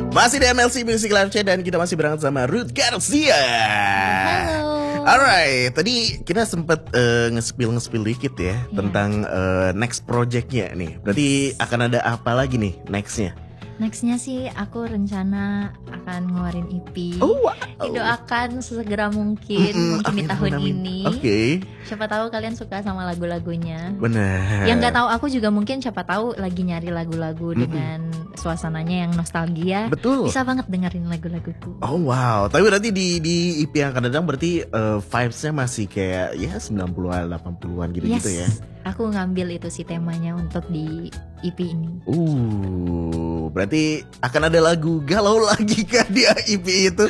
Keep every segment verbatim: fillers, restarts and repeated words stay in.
Masih di M L C Music Live Chat dan kita masih berangkat sama Ruth Garcia. Halo. Alright, tadi kita sempat uh, nge-spill nge-spill dikit ya, yeah, tentang uh, next projectnya nih. Berarti akan ada apa lagi nih nextnya? Nextnya sih aku rencana akan ngeluarin E P. Oh, wow. Didoakan sesegera mungkin, Mm-mm, mungkin amin, di tahun amin, amin. ini. Oke. Okay. Siapa tahu kalian suka sama lagu-lagunya. Benar. Yang nggak tahu aku juga mungkin siapa tahu lagi nyari lagu-lagu Mm-mm. dengan suasananya yang nostalgia. Betul. Bisa banget dengerin lagu-laguku. Oh wow. Tapi berarti di di E P yang akan datang berarti uh, vibes-nya masih kayak ya sembilan puluhan, delapan puluhan gitu-gitu yes. ya. Aku ngambil itu sih temanya untuk di E P ini. Uh, berarti akan ada lagu galau lagi kan di E P itu?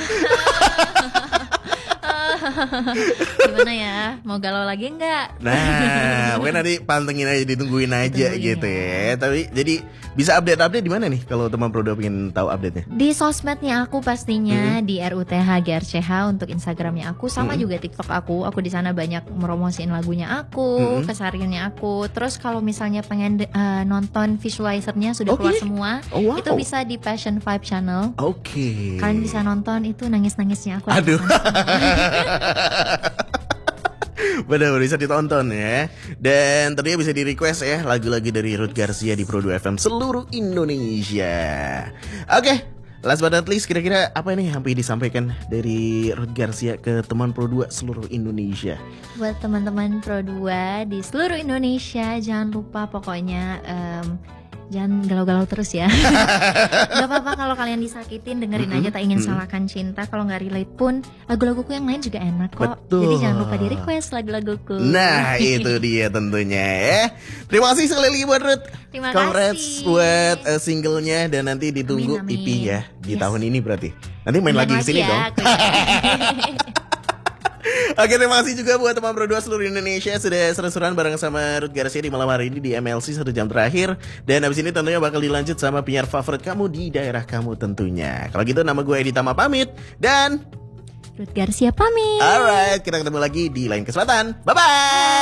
Gimana ya? Mau galau lagi enggak? Nah, mungkin nanti pantengin aja, ditungguin aja ditungguin gitu ya. ya. Tapi jadi bisa update-update di mana nih kalau teman Prodo pengen tahu update-nya? Di sosmednya aku pastinya, mm-hmm. di R U T H G R C H untuk Instagramnya aku, sama mm-hmm. juga TikTok aku. Aku di sana banyak meromosiin lagunya aku, mm-hmm. kesehariannya aku. Terus kalau misalnya pengen uh, nonton visualizernya sudah okay. keluar semua, oh, wow. itu bisa di Passion Vibe Channel. Oke. Okay. Kalian bisa nonton itu nangis-nangisnya aku. Aduh. Benar-benar bisa ditonton ya. Dan tentunya bisa di request ya lagu-lagu dari Ruth Garcia di Pro dua F M seluruh Indonesia. Oke, okay, last but not least, kira-kira apa nih yang ingin disampaikan dari Ruth Garcia ke teman Pro dua seluruh Indonesia? Buat teman-teman Pro dua di seluruh Indonesia, jangan lupa pokoknya um, jangan galau-galau terus ya. Gak apa-apa kalau kalian disakitin, dengerin mm-hmm. aja Tak Ingin mm-hmm. Salahkan Cinta. Kalau gak relate pun lagu-laguku yang lain juga enak kok. Betul. Jadi jangan lupa di request lagu-laguku. Nah itu dia tentunya ya. Terima kasih sekali lagi buat Ruth. Terima Congrats kasih buat uh, singlenya. Dan nanti ditunggu amin, amin. E P ya di yes. tahun ini berarti. Nanti main Bulan lagi kesini ya, dong. Oke, terima kasih juga buat teman Pro dua seluruh Indonesia sudah seru-seruan bareng sama Ruth Garcia di malam hari ini di M L C satu jam terakhir. Dan abis ini tentunya bakal dilanjut sama penyiar favorit kamu di daerah kamu tentunya. Kalau gitu nama gue Edi Tama pamit dan Ruth Garcia pamit. Alright, kita ketemu lagi di lain kesempatan. Bye-bye.